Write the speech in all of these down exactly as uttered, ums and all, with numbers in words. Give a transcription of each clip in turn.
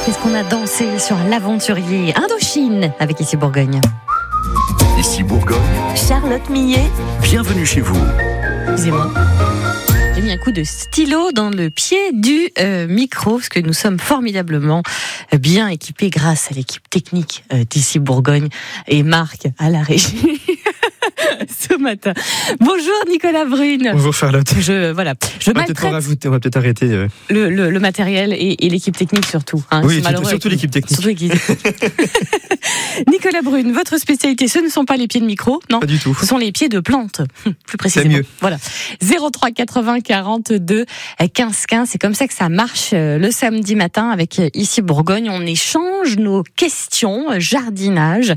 Qu'est-ce qu'on a dansé sur l'aventurier Indochine avec Ici Bourgogne. Ici Bourgogne, Charlotte Millet. bienvenue chez vous. Excusez-moi. J'ai mis un coup de stylo dans le pied du euh, micro, parce que nous sommes formidablement bien équipés grâce à l'équipe technique euh, d'Ici Bourgogne et Marc à la régie. Ce matin. Bonjour Nicolas Brune. Bonjour Charlotte. Je voilà, je on va peut-être en rajouter, on va peut-être arrêter. Euh... Le, le, le matériel et, et l'équipe technique surtout. Hein, oui, surtout, surtout l'équipe technique. Surtout l'équipe. Nicolas Brune, votre spécialité, ce ne sont pas les pieds de micro, non ? Pas du tout. Ce sont les pieds de plantes, plus précisément. C'est mieux. Voilà. zéro trois quatre-vingts quarante-deux quinze quinze, c'est comme ça que ça marche le samedi matin avec Ici Bourgogne. On échange nos questions, jardinage.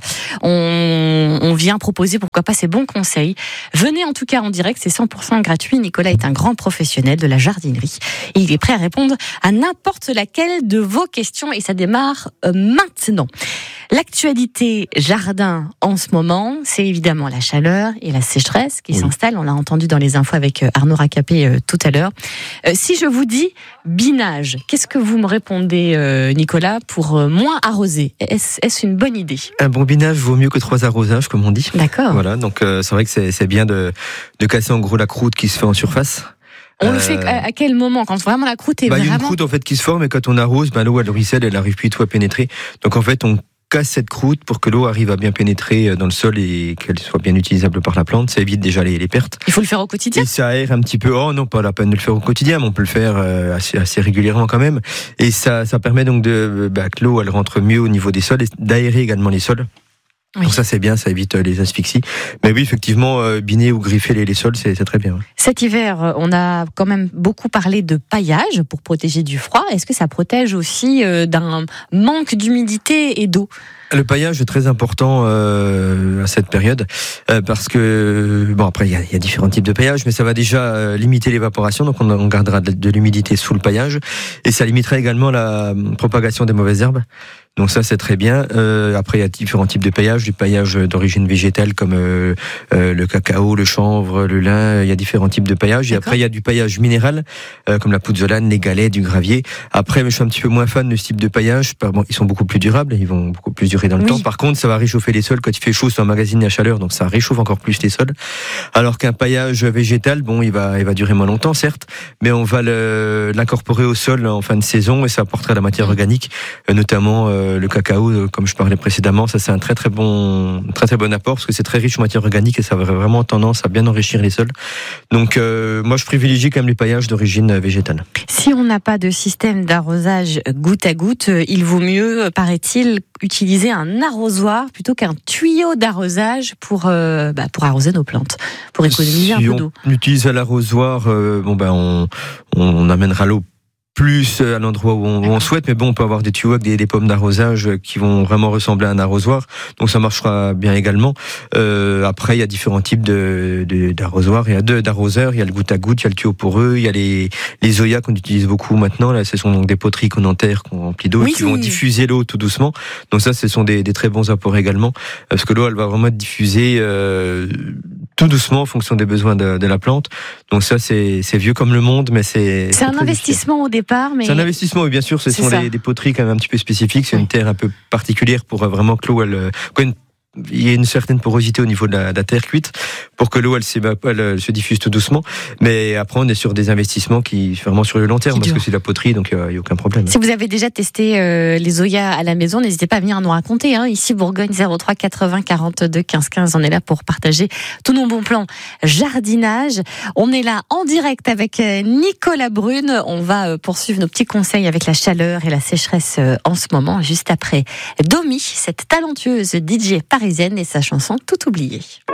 On, on vient proposer pourquoi pas ces bons conseils. Venez en tout cas en direct, c'est cent pour cent gratuit. Nicolas est un grand professionnel de la jardinerie et il est prêt à répondre à n'importe laquelle de vos questions et ça démarre euh, maintenant. L'actualité jardin en ce moment, c'est évidemment la chaleur et la sécheresse qui oui. s'installent. On l'a entendu dans les infos avec Arnaud Racapé euh, tout à l'heure. Euh, si je vous dis binage, qu'est-ce que vous me répondez, euh, Nicolas, pour euh, moins arroser ? Est-ce, est-ce une bonne idée ? Un bon binage vaut mieux que trois arrosages, comme on dit. D'accord. Voilà, donc euh, c'est vrai que c'est, c'est bien de, de casser en gros la croûte qui se fait en surface. On euh, le fait à, à quel moment ? Quand vraiment la croûte est bah, vraiment... Il y a une croûte en fait qui se forme et quand on arrose, bah, l'eau elle ruisselle, elle arrive plus tout à pénétrer. Donc en fait on casse cette croûte pour que l'eau arrive à bien pénétrer dans le sol et qu'elle soit bien utilisable par la plante. Ça évite déjà les, les pertes. Il faut le faire au quotidien. Et ça aère un petit peu. Oh non, pas la peine de le faire au quotidien, mais on peut le faire assez, assez régulièrement quand même. Et ça, ça permet donc de bah, que l'eau elle rentre mieux au niveau des sols et d'aérer également les sols. Oui. Donc ça c'est bien, ça évite les asphyxies. Mais oui, effectivement, euh, biner ou griffer les, les sols, c'est, c'est très bien. Ouais. Cet hiver, on a quand même beaucoup parlé de paillage pour protéger du froid. Est-ce que ça protège aussi euh, d'un manque d'humidité et d'eau ? Le paillage est très important euh, à cette période euh, parce que bon après il y a, y a différents types de paillage, mais ça va déjà euh, limiter l'évaporation, donc on, on gardera de, de l'humidité sous le paillage et ça limitera également la propagation des mauvaises herbes. Donc ça c'est très bien. Euh, après il y a différents types de paillage, du paillage d'origine végétale comme euh, euh, le cacao, le chanvre, le lin. Il y a différents types de paillage. Et après il y a du paillage minéral euh, comme la pouzzolane, les galets, du gravier. Après mais je suis un petit peu moins fan de ce type de paillage. Bon, ils sont beaucoup plus durables, ils vont beaucoup plus durer dans le oui. temps. Par contre ça va réchauffer les sols quand il fait chaud, ça emmagasine la chaleur, donc ça réchauffe encore plus les sols. Alors qu'un paillage végétal, bon il va il va durer moins longtemps certes, mais on va le, l'incorporer au sol en fin de saison et ça apportera la matière organique, euh, notamment euh, le cacao, comme je parlais précédemment, ça c'est un très très bon, très très bon apport parce que c'est très riche en matière organique et ça a vraiment tendance à bien enrichir les sols. Donc euh, moi je privilégie quand même les paillages d'origine végétale. Si on n'a pas de système d'arrosage goutte à goutte, il vaut mieux, paraît-il, utiliser un arrosoir plutôt qu'un tuyau d'arrosage pour euh, bah, pour arroser nos plantes, pour économiser si un peu d'eau. On utilise l'arrosoir, euh, bon ben on, on amènera l'eau plus à l'endroit où on, où on souhaite, mais bon, on peut avoir des tuyaux avec des, des pommes d'arrosage qui vont vraiment ressembler à un arrosoir, donc ça marchera bien également. Euh, après, il y a différents types de, de d'arrosoirs, il y a deux d'arroseurs, il y a le goutte à goutte, il y a le tuyau poreux, il y a les les zoyas qu'on utilise beaucoup maintenant. Là, ce sont donc des poteries qu'on enterre, qu'on remplit d'eau, oui, et qui vont diffuser l'eau tout doucement. Donc ça, ce sont des, des très bons apports également, parce que l'eau, elle va vraiment être diffusée euh, tout doucement en fonction des besoins de, de la plante. Donc ça, c'est c'est vieux comme le monde, mais c'est c'est, c'est un investissement au départ. Mais... C'est un investissement, oui, bien sûr. Ce c'est sont des, des poteries quand même un petit peu spécifiques. C'est oui. une terre un peu particulière pour vraiment que l'eau, elle, quoi, une, il y a une certaine porosité au niveau de la, de la terre cuite pour que l'eau, elle, elle, elle se diffuse tout doucement. Mais après, on est sur des investissements qui, vraiment sur le long terme, qui parce dure. que c'est de la poterie, donc il n'y a, a aucun problème. Si vous avez déjà testé euh, les zoyas à la maison, n'hésitez pas à venir nous raconter. Hein. Ici, Bourgogne, zéro trois quatre-vingts quarante-deux quinze quinze. On est là pour partager tous nos bons plans jardinage. On est là en direct avec Nicolas Brune. On va poursuivre nos petits conseils avec la chaleur et la sécheresse en ce moment, juste après Domi, cette talentueuse D J parisienne et sa chanson Tout oublié.